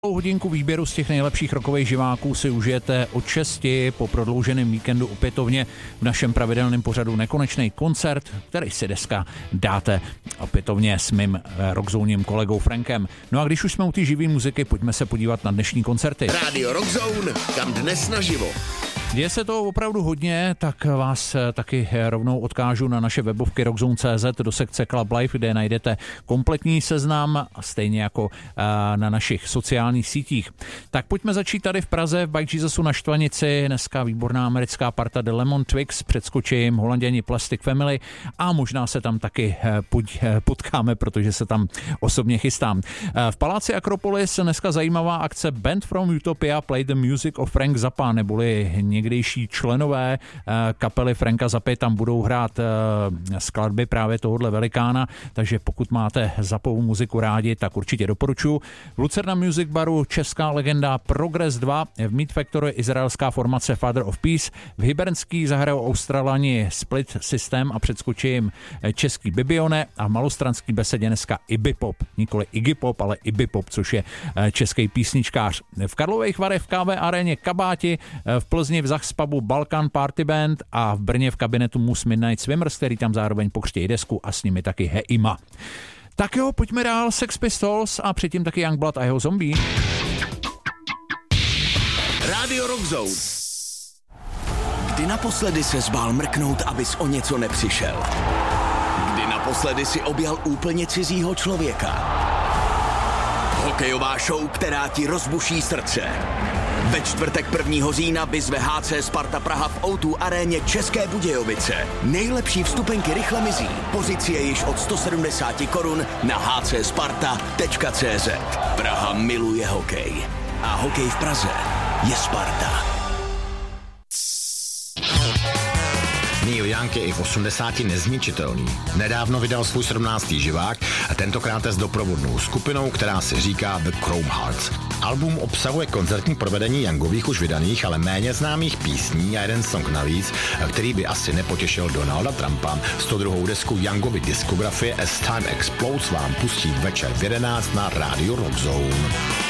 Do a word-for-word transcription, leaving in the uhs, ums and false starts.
Hodinku výběru z těch nejlepších rockových živáků si užijete od šesti po prodlouženém víkendu opětovně v našem pravidelném pořadu Nekonečný koncert, který si dneska dáte opětovně s mým rockzónním kolegou Frankem. No a když už jsme u té živý muziky, pojďme se podívat na dnešní koncerty. Rádio Rockzone, kam dnes naživo. Děje se to opravdu hodně, tak vás taky rovnou odkážu na naše webovky rockzone tečka cé zet do sekce Club Life, kde najdete kompletní seznam, stejně jako na našich sociálních sítích. Tak pojďme začít tady v Praze, v Bike Jesusu na Štvanici, dneska výborná americká parta The Lemon Twigs, předskočím Holanděni Plastic Family a možná se tam taky potkáme, protože se tam osobně chystám. V Paláci Akropolis dneska zajímavá akce Band from Utopia Play the Music of Frank Zappa, neboli někdejší členové kapely Franka Zappy tam budou hrát skladby právě tohohle velikána, takže pokud máte Zappovou muziku rádi, tak určitě doporučuji. V Lucerna Music Baru česká legenda Progress dva, v Meat Factory izraelská formace Father of Peace, v Hybernský zahrajou Australani Split System a předskočím český Bibione a v Malostranský besedě dneska Iggy Pop, nikoli Iggy Pop, ale Iggy Pop, což je český písničkář. V Karlových Varech v ká vé aréně Kabáti, v Plzni v Zachspubu Balkan Party Band a v Brně v kabinetu Mus Midnight Swimmers, který tam zároveň pokřtějí desku a s nimi taky Heima. Tak jo, pojďme dál, Sex Pistols a předtím taky Youngblood a jeho Zombie. Rádio Rockzone. Kdy naposledy se zbál mrknout, abys o něco nepřišel? Kdy naposledy si objal úplně cizího člověka? Hokejová show, která ti rozbuší srdce. Ve čtvrtek prvního října vyzve há cé Sparta Praha v ó dvě aréně České Budějovice. Nejlepší vstupenky rychle mizí. Pořiď si je již od sto sedmdesát korun na h c sparta tečka cé zet. Praha miluje hokej. A hokej v Praze je Sparta. Neil Young je i v osmdesáti nezničitelný. Nedávno vydal svůj sedmnáctý živák a tentokrát s doprovodnou skupinou, která se říká The Chrome Hearts. Album obsahuje koncertní provedení Youngových už vydaných, ale méně známých písní a jeden song navíc, který by asi nepotěšil Donalda Trumpa. sto druhou desku Youngovy diskografie As Time Explodes vám pustí večer v jedenáct na Rádio Rockzone.